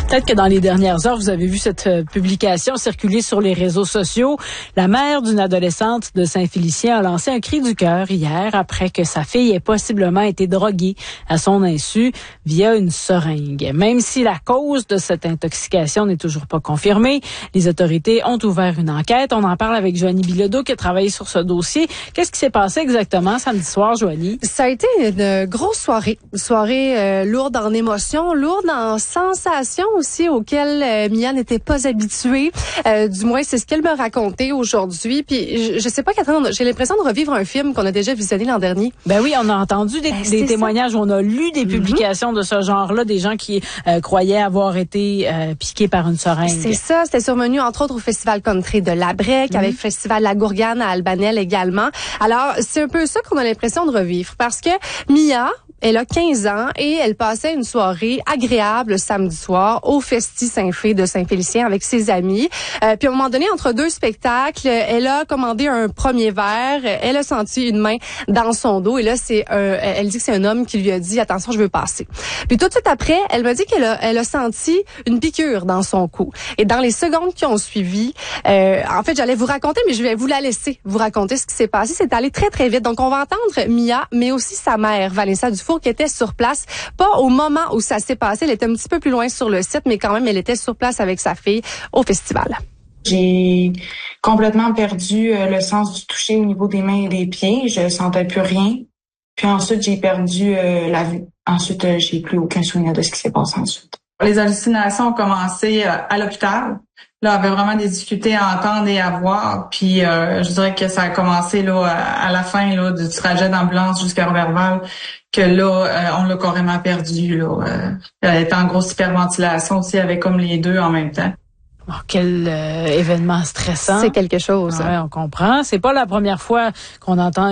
Peut-être que dans les dernières heures, vous avez vu cette publication circuler sur les réseaux sociaux. La mère d'une adolescente de Saint-Félicien a lancé un cri du cœur hier après que sa fille ait possiblement été droguée à son insu via une seringue. Même si la cause de cette intoxication n'est toujours pas confirmée, les autorités ont ouvert une enquête. On en parle avec Joanie Bilodeau qui a travaillé sur ce dossier. Qu'est-ce qui s'est passé exactement samedi soir, Joanie? Ça a été une grosse soirée. Une soirée lourde en émotions, lourde en sensations aussi auxquelles Mia n'était pas habituée. Du moins, c'est ce qu'elle me racontait aujourd'hui. Puis, je sais pas, Catherine, j'ai l'impression de revivre un film qu'on a déjà visionné l'an dernier. Ben oui, on a entendu des témoignages, on a lu des publications de ce genre-là, des gens qui croyaient avoir été piqués par une seringue. C'est ça, c'était survenu entre autres au Festival Country de Labrec, avec le Festival La Gourgane à Albanel également. Alors, c'est un peu ça qu'on a l'impression de revivre parce que Mia, elle a 15 ans et elle passait une soirée agréable samedi soir au Festi Saint-Fé de Saint-Félicien avec ses amis. Puis à un moment donné, entre deux spectacles, elle a commandé un premier verre. Elle a senti une main dans son dos et là, elle dit que c'est un homme qui lui a dit « Attention, je veux passer ». Puis tout de suite après, elle m'a dit qu'elle a senti une piqûre dans son cou. Et dans les secondes qui ont suivi, en fait, j'allais vous raconter, mais je vais vous la laisser vous raconter ce qui s'est passé. C'est allé très, très vite. Donc, on va entendre Mia, mais aussi sa mère, Vanessa Dufour, qui était sur place, pas au moment où ça s'est passé, elle était un petit peu plus loin sur le site, mais quand même, elle était sur place avec sa fille au festival. J'ai complètement perdu le sens du toucher au niveau des mains et des pieds. Je sentais plus rien. Puis ensuite, j'ai perdu la vue. Ensuite, j'ai plus aucun souvenir de ce qui s'est passé ensuite. Les hallucinations ont commencé à l'hôpital. Là, on avait vraiment des difficultés à entendre et à voir. Puis, je dirais que ça a commencé là à la fin là du trajet d'ambulance jusqu'à Roberval, que là, on l'a carrément perdu. Là, elle était en grosse hyperventilation aussi, avec comme les deux en même temps. Oh, quel événement stressant. C'est quelque chose. Ouais, on comprend. C'est pas la première fois qu'on entend